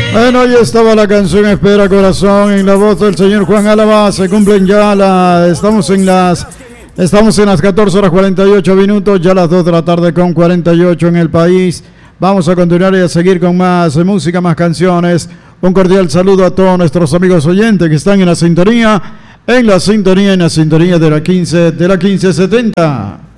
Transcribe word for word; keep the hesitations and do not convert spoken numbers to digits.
Bueno, ahí estaba la canción Espera Corazón en la voz del señor Juan Álava. Se cumplen ya la, estamos en las estamos en las catorce horas cuarenta y ocho minutos, ya las dos de la tarde con cuarenta y ocho en el país. Vamos a continuar y a seguir con más música, más canciones. Un cordial saludo a todos nuestros amigos oyentes que están en la sintonía, en la sintonía, en la sintonía de la quince, de la quince setenta.